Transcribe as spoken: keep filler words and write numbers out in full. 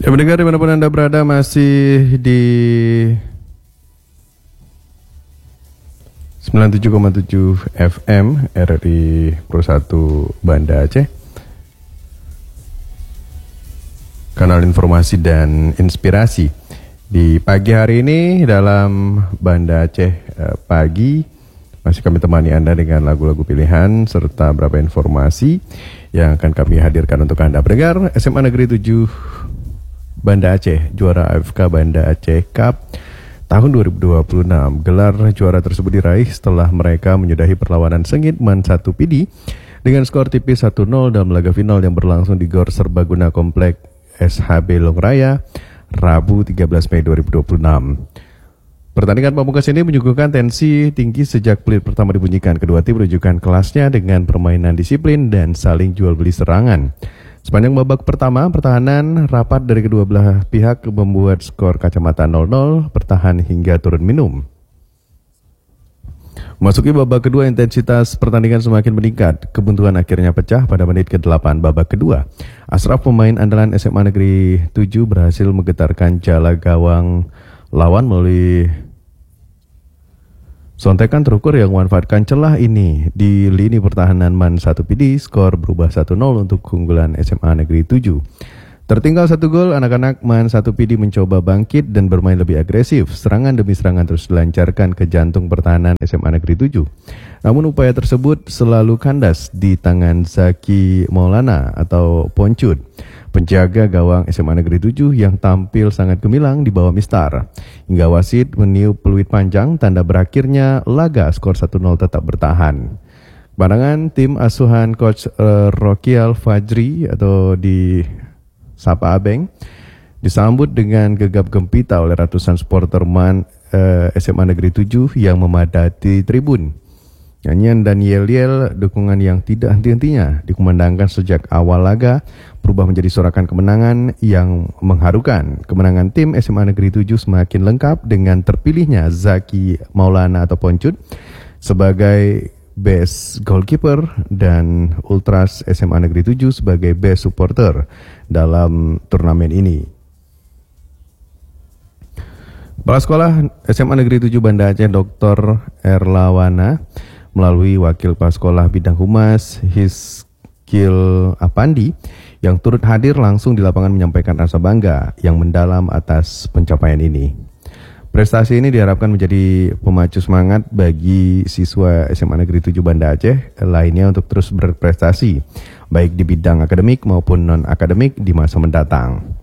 Ya pendengar dimanapun Anda berada, masih di sembilan puluh tujuh koma tujuh F M R R I Pro satu Banda Aceh, kanal informasi dan inspirasi. Di pagi hari ini dalam Banda Aceh eh, pagi masih kami temani Anda dengan lagu-lagu pilihan serta beberapa informasi yang akan kami hadirkan untuk Anda. Pendengar, S M A Negeri tujuh Banda Aceh juara A F K Banda Aceh Cup tahun dua ribu dua puluh enam. Gelar juara tersebut diraih setelah mereka menyudahi perlawanan sengit Man satu P D dengan skor tipis satu nol dalam laga final yang berlangsung di Gor Serbaguna Komplek S H B Longraya Rabu tiga belas Mei dua ribu dua puluh enam. Pertandingan pamungkas ini menyuguhkan tensi tinggi sejak peluit pertama dibunyikan. Kedua tim menunjukkan kelasnya dengan permainan disiplin dan saling jual beli serangan. Sepanjang babak pertama, pertahanan rapat dari kedua belah pihak membuat skor kacamata nol nol, bertahan hingga turun minum. Memasuki babak kedua, intensitas pertandingan semakin meningkat. Kebuntuan akhirnya pecah pada menit ke delapan babak kedua. Ashraf, pemain andalan S M A Negeri tujuh, berhasil menggetarkan jala gawang lawan melalui sontekan terukur yang memanfaatkan celah ini. Di lini pertahanan Man satu P D, skor berubah satu nol untuk keunggulan S M A Negeri tujuh. Tertinggal satu gol, anak-anak Man satu P D mencoba bangkit dan bermain lebih agresif. Serangan demi serangan terus dilancarkan ke jantung pertahanan S M A Negeri tujuh. Namun upaya tersebut selalu kandas di tangan Zaki Maulana atau Poncut, penjaga gawang S M A Negeri tujuh yang tampil sangat gemilang di bawah mistar. Hingga wasit meniup peluit panjang, tanda berakhirnya laga, skor satu nol tetap bertahan. Kemenangan tim asuhan Coach uh, Rokial Fajri atau di Sapa Abeng disambut dengan gegap gempita oleh ratusan supporter Man uh, S M A Negeri tujuh yang memadati tribun. Nyanyian dan yel-yel dukungan yang tidak henti-hentinya dikumandangkan sejak awal laga berubah menjadi sorakan kemenangan yang mengharukan. Kemenangan tim S M A Negeri tujuh semakin lengkap dengan terpilihnya Zaki Maulana atau Poncut sebagai best goalkeeper dan Ultras S M A Negeri tujuh sebagai best supporter dalam turnamen ini. Kepala Sekolah S M A Negeri tujuh Banda Aceh Doktor Erlawana melalui Wakil Kepala Sekolah Bidang Humas Hiskil Apandi yang turut hadir langsung di lapangan menyampaikan rasa bangga yang mendalam atas pencapaian ini. Prestasi ini diharapkan menjadi pemacu semangat bagi siswa S M A Negeri tujuh Banda Aceh lainnya untuk terus berprestasi baik di bidang akademik maupun non-akademik di masa mendatang.